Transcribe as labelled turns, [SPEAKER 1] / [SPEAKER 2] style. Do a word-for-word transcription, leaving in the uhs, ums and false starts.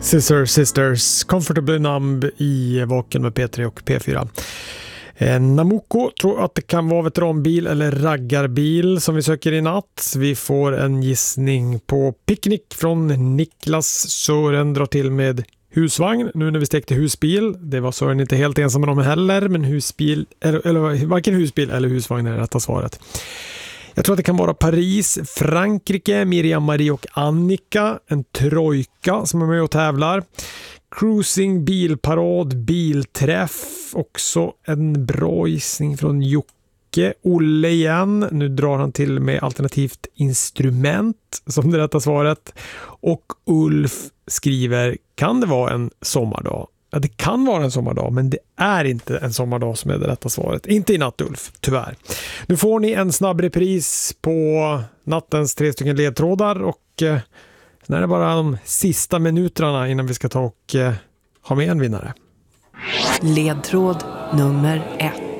[SPEAKER 1] Scissor Sisters, Comfortably Numb i Vaken med P tre och P fyra. Eh, Namuko tror att det kan vara veteranbil eller raggarbil som vi söker i natt. Vi får en gissning på picknick från Niklas. Sören drar till med husvagn nu när vi stekte husbil. Det var Sören inte helt ensam med dem heller, men husbil, eller, eller varken husbil eller husvagn är rätta svaret. Jag tror att det kan vara Paris, Frankrike, Miriam, Marie och Annika, en trojka som är med och tävlar. Cruising, bilparad, bilträff, också en bra gissning från Jocke. Olle igen, nu drar han till med alternativt instrument som det rätta svaret. Och Ulf skriver, kan det vara en sommardag? Ja, det kan vara en sommardag, men det är inte en sommardag som är det rätta svaret. Inte i natt, Ulf, tyvärr. Nu får ni en snabb repris på nattens tre stycken ledtrådar och eh, sen är det bara de sista minuterna innan vi ska ta och eh, ha med en vinnare.
[SPEAKER 2] Ledtråd nummer ett.